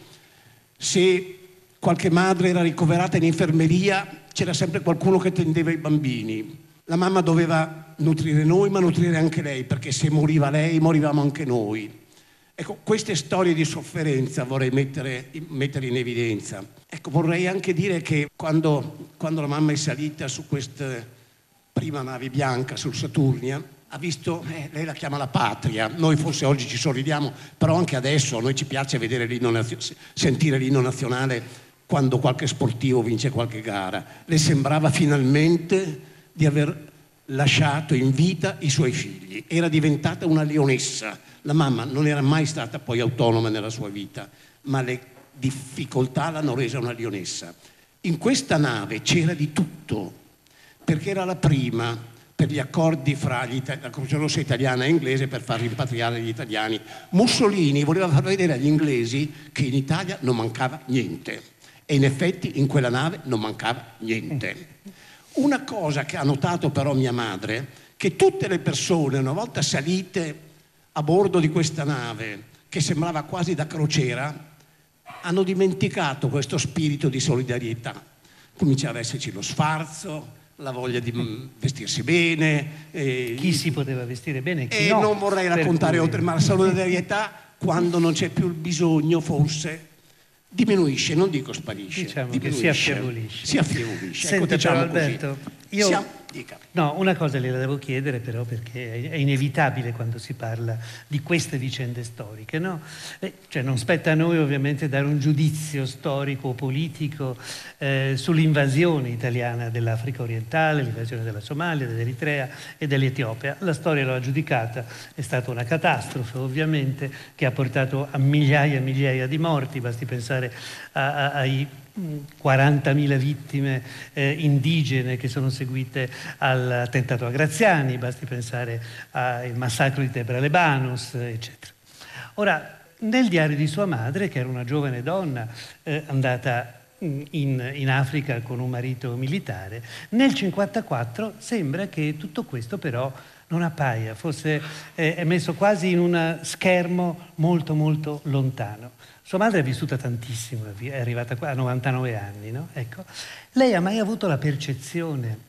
Se qualche madre era ricoverata in infermeria, c'era sempre qualcuno che tendeva i bambini. La mamma doveva nutrire noi, ma nutrire anche lei, perché se moriva lei, morivamo anche noi. Ecco, queste storie di sofferenza vorrei mettere, mettere in evidenza. Ecco, vorrei anche dire che quando, quando la mamma è salita su queste prima nave bianca sul Saturnia, ha visto, eh, lei la chiama la patria, noi forse oggi ci sorridiamo, però anche adesso a noi ci piace vedere l'inno nazio- sentire l'inno nazionale quando qualche sportivo vince qualche gara. Le sembrava finalmente di aver lasciato in vita i suoi figli, era diventata una leonessa. La mamma non era mai stata poi autonoma nella sua vita, ma le difficoltà l'hanno resa una leonessa. In questa nave c'era di tutto, perché era la prima per gli accordi fra gli Ita- la Croce Rossa italiana e inglese per far rimpatriare gli italiani. Mussolini voleva far vedere agli inglesi che in Italia non mancava niente, e in effetti in quella nave non mancava niente. Una cosa che ha notato però mia madre, che tutte le persone una volta salite a bordo di questa nave, che sembrava quasi da crociera, hanno dimenticato questo spirito di solidarietà. Cominciava ad esserci lo sfarzo, la voglia di vestirsi bene. Eh, chi si poteva vestire bene e chi e no. non vorrei raccontare cui... oltre, ma la solidarietà, quando non c'è più il bisogno, forse diminuisce, non dico sparisce. Diciamo diminuisce, che si affievolisce. Si affievolisce. Senta, ecco, diciamo però, Alberto, così. io... Siamo... Dica. No, una cosa gliela devo chiedere però, perché è inevitabile quando si parla di queste vicende storiche, no? Eh, cioè non spetta a noi ovviamente dare un giudizio storico o politico eh, sull'invasione italiana dell'Africa orientale, l'invasione della Somalia, dell'Eritrea e dell'Etiopia. La storia lo ha giudicata, è stata una catastrofe ovviamente che ha portato a migliaia e migliaia di morti, basti pensare a, a, ai quarantamila vittime eh, indigene che sono seguite all'attentato a Graziani, basti pensare al massacro di Tebra Lebanus, eccetera. Ora, nel diario di sua madre, che era una giovane donna eh, andata in, in Africa con un marito militare, nel cinquantaquattro sembra che tutto questo però non appaia, fosse eh, è messo quasi in un schermo molto molto lontano. Sua madre è vissuta tantissimo, è arrivata qua a novantanove anni, no? Ecco. Lei ha mai avuto la percezione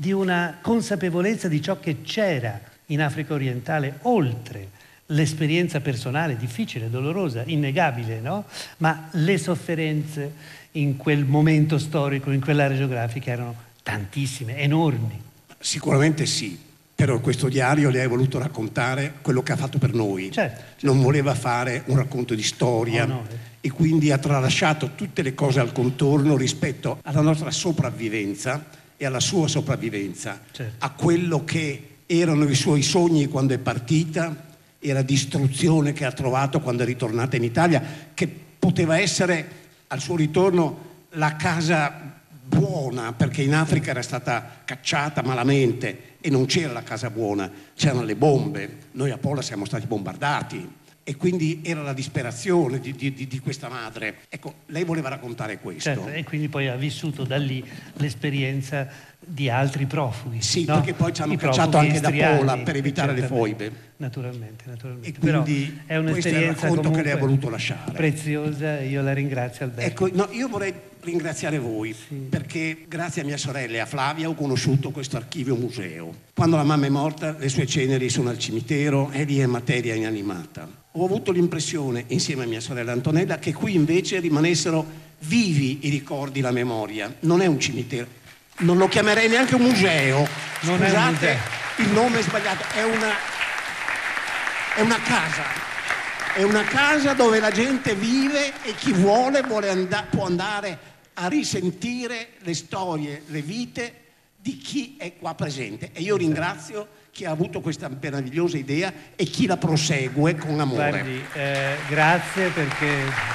di una consapevolezza di ciò che c'era in Africa orientale, oltre l'esperienza personale difficile, dolorosa, innegabile, no? Ma le sofferenze in quel momento storico, in quell'area geografica, erano tantissime, enormi. Sicuramente sì, però questo diario le hai voluto raccontare quello che ha fatto per noi. Certo, certo. Non voleva fare un racconto di storia. Oh, no. E quindi ha tralasciato tutte le cose al contorno rispetto alla nostra sopravvivenza e alla sua sopravvivenza, certo. a quello che erano i suoi sogni quando è partita e la distruzione che ha trovato quando è ritornata in Italia, che poteva essere al suo ritorno la casa buona, perché in Africa era stata cacciata malamente e non c'era la casa buona, c'erano le bombe. Noi a Pola siamo stati bombardati e quindi era la disperazione di, di, di questa madre. Ecco, lei voleva raccontare questo. Certo, e quindi poi ha vissuto da lì l'esperienza di altri profughi. Sì, no? perché poi ci hanno I cacciato anche da istriani, Pola per evitare le certamente. foibe. Naturalmente, naturalmente. E quindi Però è questo è il un'esperienza racconto che lei ha comunque voluto lasciare. preziosa, io la ringrazio, Alberto. Ecco, no, io vorrei ringraziare voi, Sì. perché grazie a mia sorella e a Flavia ho conosciuto questo archivio museo. Quando la mamma è morta, le sue ceneri sono al cimitero e lì è materia inanimata. Ho avuto l'impressione, insieme a mia sorella Antonella, che qui invece rimanessero vivi i ricordi, la memoria. Non è un cimitero, non lo chiamerei neanche un museo. Non è un Scusate, museo. il nome è sbagliato, è una, è una casa. È una casa dove la gente vive e chi vuole, vuole and- può andare a risentire le storie, le vite di chi è qua presente. E io ringrazio chi ha avuto questa meravigliosa idea e chi la prosegue con amore. Guardi, eh, grazie perché...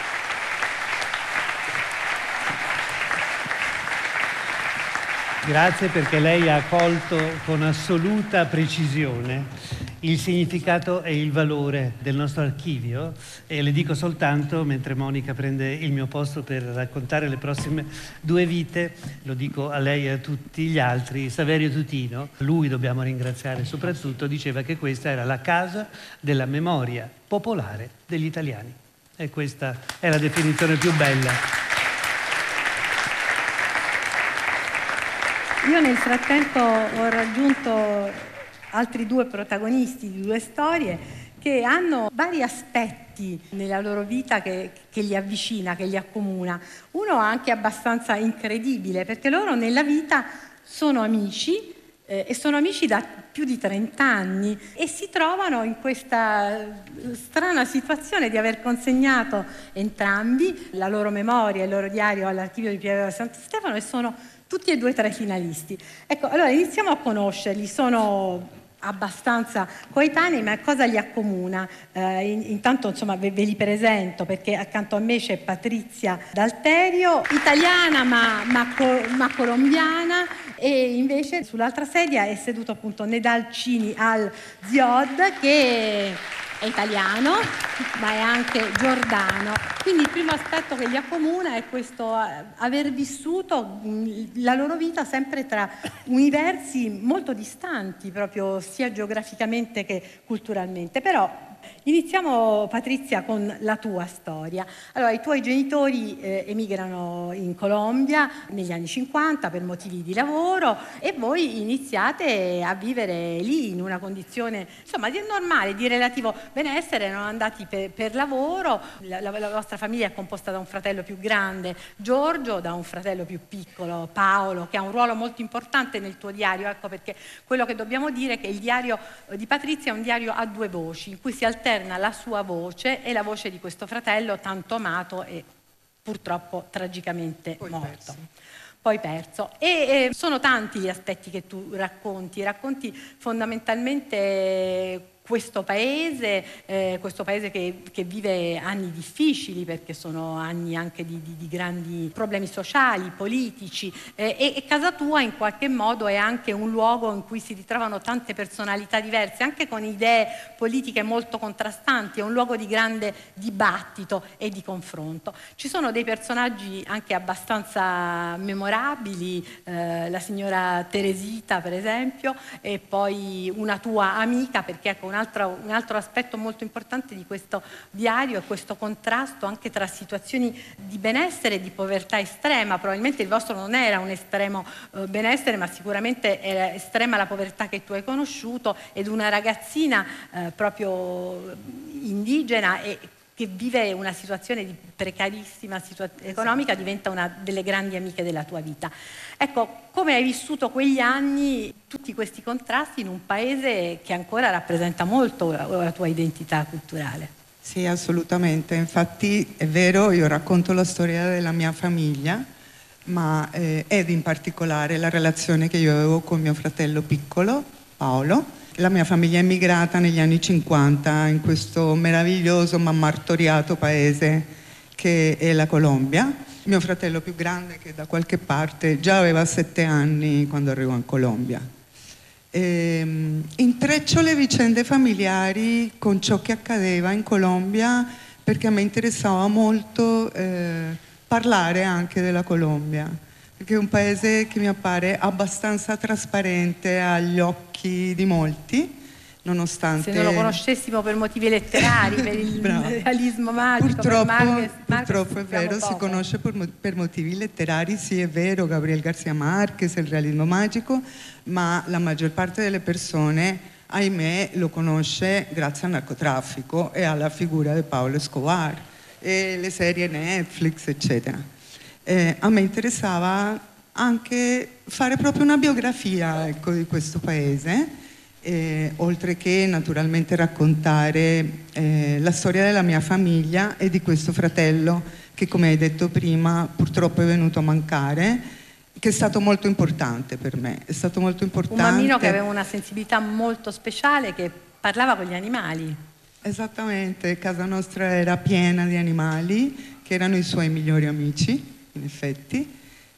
Grazie perché lei ha colto con assoluta precisione il significato e il valore del nostro archivio, e le dico soltanto, mentre Monica prende il mio posto per raccontare le prossime due vite, lo dico a lei e a tutti gli altri, Saverio Tutino, lui dobbiamo ringraziare soprattutto, diceva che questa era la casa della memoria popolare degli italiani, e questa è la definizione più bella. Io nel frattempo ho raggiunto altri due protagonisti di due storie che hanno vari aspetti nella loro vita che, che li avvicina, che li accomuna. Uno anche abbastanza incredibile, perché loro nella vita sono amici eh, e sono amici da più di trent'anni e si trovano in questa strana situazione di aver consegnato entrambi la loro memoria, il loro diario all'archivio di Pieve Santo Stefano, e sono tutti e due tra i finalisti. Ecco, allora iniziamo a conoscerli, sono abbastanza coetanei, ma cosa li accomuna? Eh, in, intanto insomma ve, ve li presento, perché accanto a me c'è Patrizia D'Alterio, italiana ma, ma, ma colombiana, e invece sull'altra sedia è seduto appunto Nedal Cini Al Ziod, che è italiano ma è anche giordano. Quindi il primo aspetto che li accomuna è questo aver vissuto la loro vita sempre tra universi molto distanti, proprio sia geograficamente che culturalmente. Però iniziamo, Patrizia, con la tua storia. Allora, i tuoi genitori eh, emigrano in Colombia negli anni cinquanta per motivi di lavoro e voi iniziate a vivere lì in una condizione insomma di normale, di relativo benessere, erano andati per, per lavoro. La, la, la vostra famiglia è composta da un fratello più grande, Giorgio, da un fratello più piccolo, Paolo, che ha un ruolo molto importante nel tuo diario. Ecco perché quello che dobbiamo dire è che il diario di Patrizia è un diario a due voci, in cui si alterna la sua voce e la voce di questo fratello tanto amato e purtroppo tragicamente Poi morto. perso. Poi perso. E eh, sono tanti gli aspetti che tu racconti, racconti fondamentalmente questo paese, eh, questo paese che, che vive anni difficili, perché sono anni anche di, di, di grandi problemi sociali, politici, eh, e, e casa tua in qualche modo è anche un luogo in cui si ritrovano tante personalità diverse, anche con idee politiche molto contrastanti, è un luogo di grande dibattito e di confronto. Ci sono dei personaggi anche abbastanza memorabili, eh, la signora Teresita per esempio, e poi una tua amica, perché ecco una altro, un altro aspetto molto importante di questo diario è questo contrasto anche tra situazioni di benessere e di povertà estrema. Probabilmente il vostro non era un estremo eh, benessere, ma sicuramente era estrema la povertà che tu hai conosciuto, ed una ragazzina eh, proprio indigena e che vive una situazione di precarissima situa- economica, diventa una delle grandi amiche della tua vita. Ecco, come hai vissuto quegli anni, tutti questi contrasti in un paese che ancora rappresenta molto la, la tua identità culturale? Sì, assolutamente. Infatti è vero, io racconto la storia della mia famiglia, ma eh, ed in particolare la relazione che io avevo con mio fratello piccolo, Paolo. La mia famiglia è emigrata negli anni cinquanta in questo meraviglioso ma martoriato paese che è la Colombia. Mio fratello più grande, che da qualche parte già aveva sette anni quando arrivò in Colombia. E, intreccio le vicende familiari con ciò che accadeva in Colombia, perché a me interessava molto eh, parlare anche della Colombia, perché è un paese che mi appare abbastanza trasparente agli occhi di molti, nonostante... Se non lo conoscessimo per motivi letterari, per il realismo magico, purtroppo, per Marquez, purtroppo Marquez è vero, poco. si conosce per, per motivi letterari, sì è vero, Gabriel García Márquez, il realismo magico, ma la maggior parte delle persone, ahimè, lo conosce grazie al narcotraffico e alla figura di Pablo Escobar e le serie Netflix, eccetera. Eh, a me interessava anche fare proprio una biografia, ecco, di questo paese, eh, oltre che naturalmente raccontare eh, la storia della mia famiglia e di questo fratello che, come hai detto prima, purtroppo è venuto a mancare, che è stato molto importante per me. È stato molto importante. Un bambino che aveva una sensibilità molto speciale, che parlava con gli animali. Esattamente, casa nostra era piena di animali che erano i suoi migliori amici, in effetti,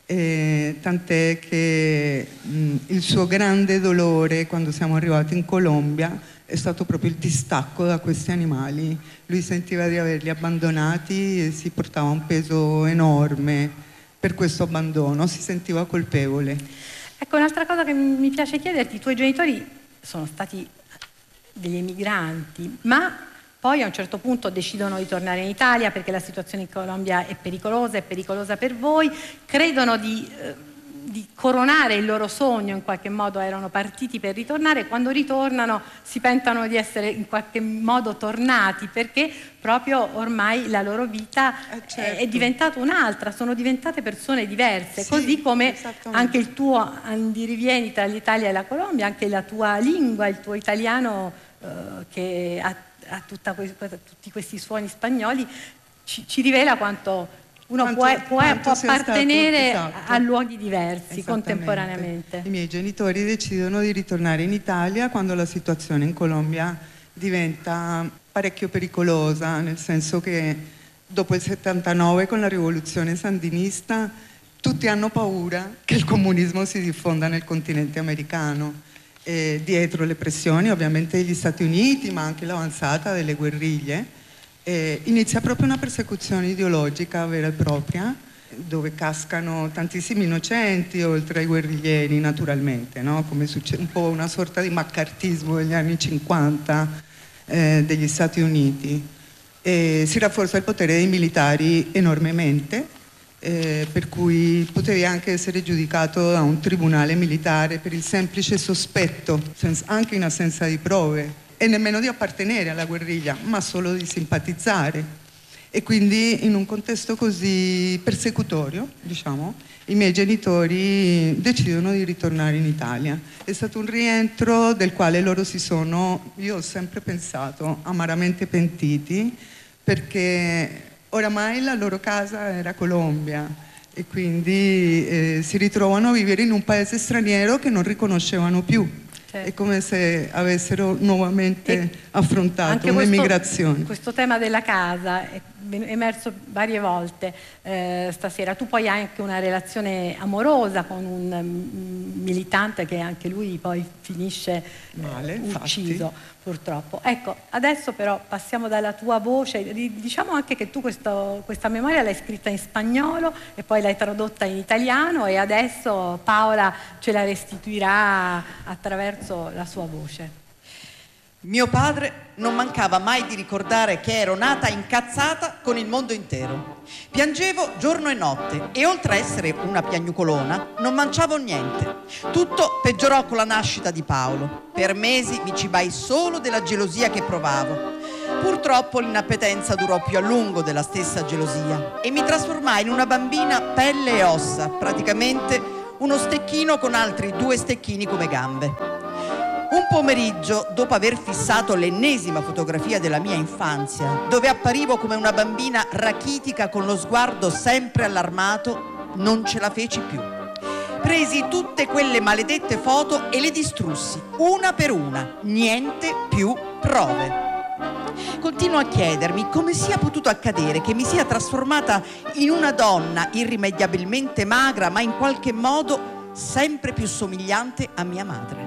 e tant'è che mh, il suo grande dolore quando siamo arrivati in Colombia è stato proprio il distacco da questi animali. Lui sentiva di averli abbandonati e si portava un peso enorme per questo abbandono, si sentiva colpevole. Ecco, un'altra cosa che mi piace chiederti: i tuoi genitori sono stati degli emigranti, ma poi a un certo punto decidono di tornare in Italia perché la situazione in Colombia è pericolosa, è pericolosa per voi, credono di, eh, di coronare il loro sogno, in qualche modo erano partiti per ritornare, quando ritornano si pentano di essere in qualche modo tornati, perché proprio ormai la loro vita eh certo. è, è diventata un'altra, sono diventate persone diverse, Sì, così come anche il tuo andirivieni tra l'Italia e la Colombia, anche la tua lingua, il tuo italiano eh, che ha a tutta que- tutti questi suoni spagnoli ci, ci rivela quanto uno Quanto- può, può, quanto può sia appartenere stato, esatto. a luoghi diversi Esattamente. contemporaneamente. I miei genitori decidono di ritornare in Italia quando la situazione in Colombia diventa parecchio pericolosa, nel senso che dopo il settantanove, con la rivoluzione sandinista, tutti hanno paura che il comunismo si diffonda nel continente americano. E dietro le pressioni ovviamente degli Stati Uniti, ma anche l'avanzata delle guerriglie, e inizia proprio una persecuzione ideologica vera e propria, dove cascano tantissimi innocenti oltre ai guerriglieri, naturalmente, no? Come succede un po' una sorta di maccartismo degli anni cinquanta eh, degli Stati Uniti. E si rafforza il potere dei militari enormemente, Eh, per cui potevi anche essere giudicato da un tribunale militare per il semplice sospetto, senza, anche in assenza di prove, e nemmeno di appartenere alla guerriglia, ma solo di simpatizzare. E quindi in un contesto così persecutorio, diciamo, i miei genitori decidono di ritornare in Italia. È stato un rientro del quale loro si sono, io ho sempre pensato, amaramente pentiti, perché oramai la loro casa era Colombia e quindi eh, si ritrovano a vivere in un paese straniero che non riconoscevano più. Certo. È come se avessero nuovamente e affrontato un'emigrazione. Questo tema della casa è emerso varie volte eh, stasera. Tu poi hai anche una relazione amorosa con un um, militante che anche lui poi finisce male, eh, ucciso, infatti. Purtroppo. Ecco, adesso però passiamo dalla tua voce, diciamo anche che tu questo, questa memoria l'hai scritta in spagnolo e poi l'hai tradotta in italiano, e adesso Paola ce la restituirà attraverso la sua voce. Mio padre non mancava mai di ricordare che ero nata incazzata con il mondo intero. Piangevo giorno e notte e oltre a essere una piagnucolona non mangiavo niente. Tutto peggiorò con la nascita di Paolo. Per mesi mi cibai solo della gelosia che provavo. Purtroppo l'inappetenza durò più a lungo della stessa gelosia e mi trasformai in una bambina pelle e ossa, praticamente uno stecchino con altri due stecchini come gambe. Un pomeriggio, dopo aver fissato l'ennesima fotografia della mia infanzia, dove apparivo come una bambina rachitica con lo sguardo sempre allarmato, non ce la feci più. Presi tutte quelle maledette foto e le distrussi, una per una, niente più prove. Continuo a chiedermi come sia potuto accadere che mi sia trasformata in una donna irrimediabilmente magra, ma in qualche modo sempre più somigliante a mia madre.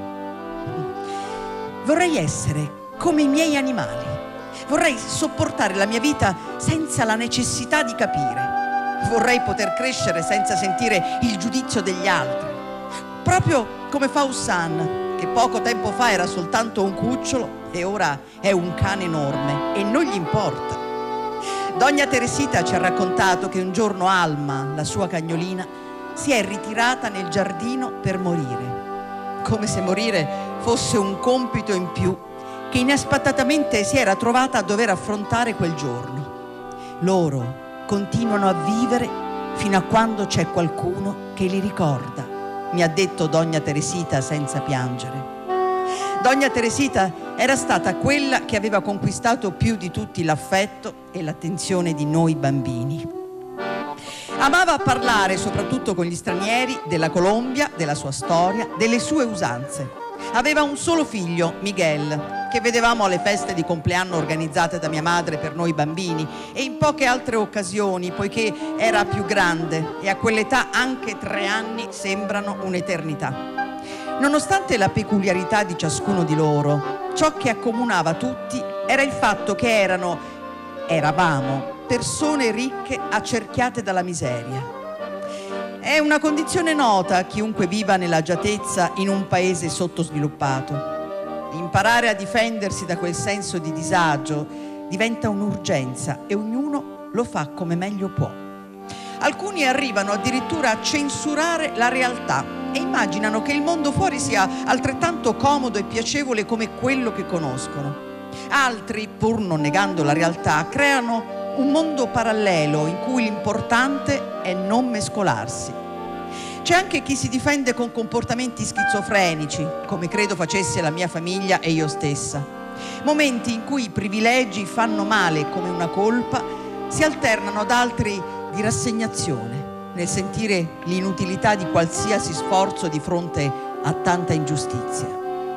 Vorrei essere come i miei animali. Vorrei sopportare la mia vita senza la necessità di capire. Vorrei poter crescere senza sentire il giudizio degli altri. Proprio come Faustin, che poco tempo fa era soltanto un cucciolo e ora è un cane enorme e non gli importa. Donna Teresita ci ha raccontato che un giorno Alma, la sua cagnolina, si è ritirata nel giardino per morire. Come se morire fosse un compito in più che inaspettatamente si era trovata a dover affrontare quel giorno. Loro continuano a vivere fino a quando c'è qualcuno che li ricorda, mi ha detto Donna Teresita senza piangere. Donna Teresita era stata quella che aveva conquistato più di tutti l'affetto e l'attenzione di noi bambini. Amava parlare, soprattutto con gli stranieri, della Colombia, della sua storia, delle sue usanze. Aveva un solo figlio, Miguel, che vedevamo alle feste di compleanno organizzate da mia madre per noi bambini e in poche altre occasioni, poiché era più grande e a quell'età anche tre anni sembrano un'eternità. Nonostante la peculiarità di ciascuno di loro, ciò che accomunava tutti era il fatto che erano, eravamo, persone ricche accerchiate dalla miseria. È una condizione nota a chiunque viva nell'agiatezza in un paese sottosviluppato. Imparare a difendersi da quel senso di disagio diventa un'urgenza e ognuno lo fa come meglio può. Alcuni arrivano addirittura a censurare la realtà e immaginano che il mondo fuori sia altrettanto comodo e piacevole come quello che conoscono. Altri, pur non negando la realtà, creano un mondo parallelo in cui l'importante è non mescolarsi. C'è anche chi si difende con comportamenti schizofrenici, come credo facesse la mia famiglia e io stessa. Momenti in cui i privilegi fanno male come una colpa si alternano ad altri di rassegnazione, nel sentire l'inutilità di qualsiasi sforzo di fronte a tanta ingiustizia.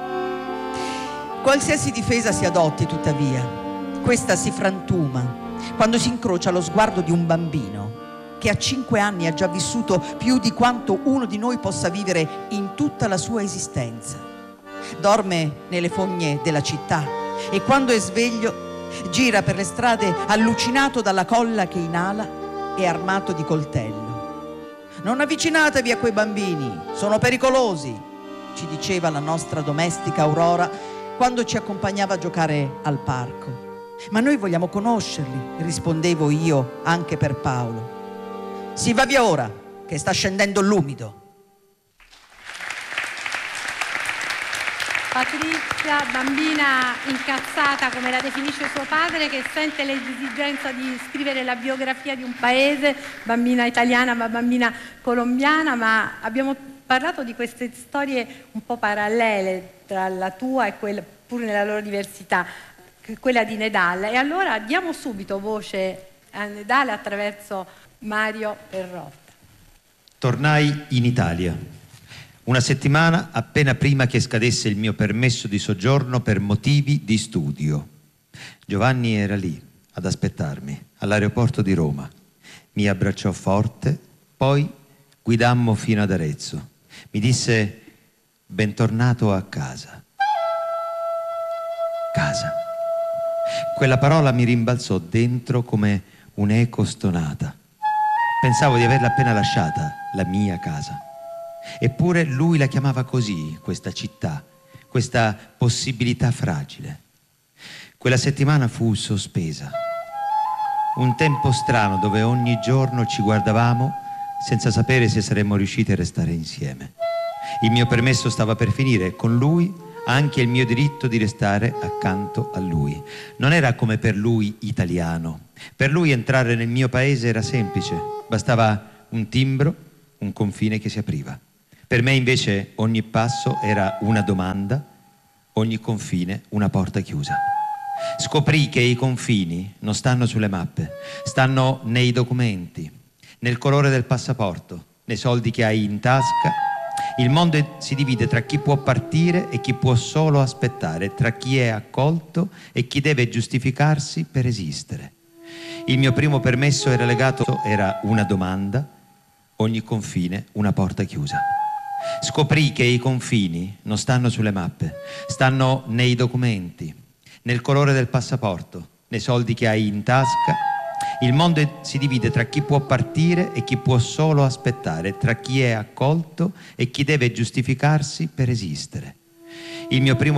Qualsiasi difesa si adotti, tuttavia, questa si frantuma quando si incrocia lo sguardo di un bambino che a cinque anni ha già vissuto più di quanto uno di noi possa vivere in tutta la sua esistenza. Dorme nelle fogne della città e quando è sveglio gira per le strade allucinato dalla colla che inala e armato di coltello. Non avvicinatevi a quei bambini, sono pericolosi, ci diceva la nostra domestica Aurora quando ci accompagnava a giocare al parco. Ma noi vogliamo conoscerli, rispondevo io anche per Paolo. Si va via ora, che sta scendendo l'umido. Patrizia, bambina incazzata come la definisce suo padre, che sente l'esigenza di scrivere la biografia di un paese, bambina italiana ma bambina colombiana, ma abbiamo parlato di queste storie un po' parallele tra la tua e quella, pur nella loro diversità, quella di Nedal. E allora diamo subito voce a Nedal attraverso Mario Perrotta. Tornai in Italia una settimana appena prima che scadesse il mio permesso di soggiorno per motivi di studio. Giovanni era lì ad aspettarmi all'aeroporto di Roma. Mi abbracciò forte, poi guidammo fino ad Arezzo. Mi disse: bentornato a casa. Casa. Quella parola mi rimbalzò dentro come un'eco stonata. Pensavo di averla appena lasciata, la mia casa. Eppure lui la chiamava così, questa città, questa possibilità fragile. Quella settimana fu sospesa. Un tempo strano dove ogni giorno ci guardavamo senza sapere se saremmo riusciti a restare insieme. Il mio permesso stava per finire e con lui anche il mio diritto di restare accanto a lui. Non era come per lui italiano. Per lui entrare nel mio paese era semplice. Bastava un timbro, un confine che si apriva. Per me invece ogni passo era una domanda, ogni confine una porta chiusa. Scoprì che i confini non stanno sulle mappe, stanno nei documenti, nel colore del passaporto, nei soldi che hai in tasca. Il mondo si divide tra chi può partire e chi può solo aspettare, tra chi è accolto e chi deve giustificarsi per esistere. Il mio primo permesso era legato, era una domanda, ogni confine una porta chiusa. Scoprì che i confini non stanno sulle mappe, stanno nei documenti, nel colore del passaporto, nei soldi che hai in tasca. Il mondo si divide tra chi può partire e chi può solo aspettare, tra chi è accolto e chi deve giustificarsi per esistere. Il mio primo